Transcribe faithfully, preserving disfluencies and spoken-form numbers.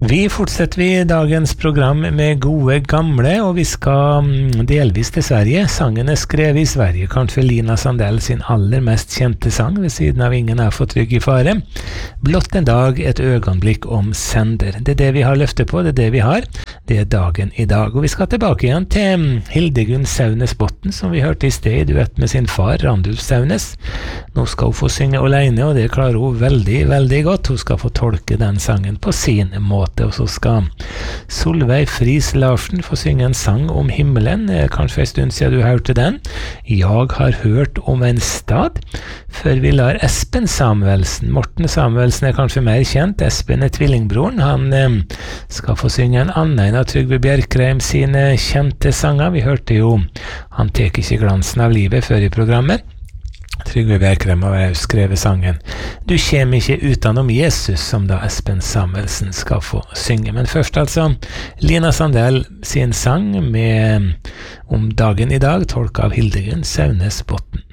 Vi fortsetter vi dagens program med gode gamle, og vi skal delvis til Sverige. Sangen er skrevet i Sverige, kanskje Lina Sandell sin aller mest kjente sang, ved siden av Ingen er for trygg i fare. Blott en dag, et øyeblikk om sender. Det er det vi har løftet på, det er det vi har. Det er dagen i dag. Og vi skal tilbake igjen til Hildegunn Saunes-Botten, som vi hørte i sted i duett med sin far, Randulf Saunes. Nå skal hun få synge alene, og det klarer hun veldig, veldig godt. Hun skal få tolke den sangen på sin måte. Og så skal Solveig Friis Larsen få synge en sang om himmelen. Kanskje en stund siden du hørte den. Jeg har hørt om en stad. Før vi lar Espen Samuelsen, Morten Samuelsen er kanskje mer kjent, Espen er tvillingbroren. Han eh, skal få synge en annen en av Trygve Bjerkreim sine kjente sanger. Vi hørte jo Han tek ikke glansen av livet før i programmet. Trygve Bjerkreim har skrevet sangen Du kjem ikke utenom Jesus, som da Espen Samuelsen skal få synge. Men først altså Lina Sandell sin sang med Om dagen i dag, tolk av Hildegunn Saunes-Botten.